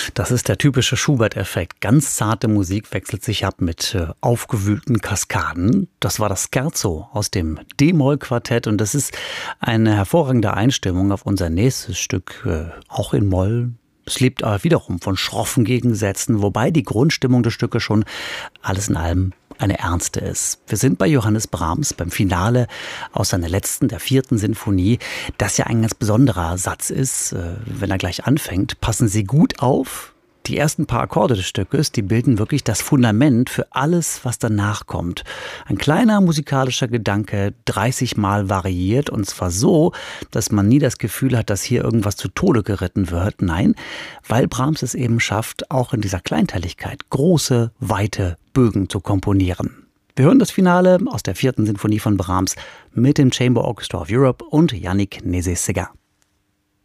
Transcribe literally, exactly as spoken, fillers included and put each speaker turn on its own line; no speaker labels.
Das ist der typische Schubert-Effekt. Ganz zarte Musik wechselt sich ab mit äh, aufgewühlten Kaskaden. Das war das Scherzo aus dem D-Moll-Quartett und das ist eine hervorragende Einstimmung auf unser nächstes Stück, äh, auch in Moll. Es lebt aber wiederum von schroffen Gegensätzen, wobei die Grundstimmung des Stückes schon alles in allem eine ernste ist. Wir sind bei Johannes Brahms beim Finale aus seiner letzten, der vierten Sinfonie, das ja ein ganz besonderer Satz ist, wenn er gleich anfängt. Passen Sie gut auf. Die ersten paar Akkorde des Stückes, die bilden wirklich das Fundament für alles, was danach kommt. Ein kleiner musikalischer Gedanke, dreißig Mal variiert, und zwar so, dass man nie das Gefühl hat, dass hier irgendwas zu Tode geritten wird. Nein, weil Brahms es eben schafft, auch in dieser Kleinteiligkeit große, weite Bögen zu komponieren. Wir hören das Finale aus der vierten Sinfonie von Brahms mit dem Chamber Orchestra of Europe und Yannick Nézet-Séguin.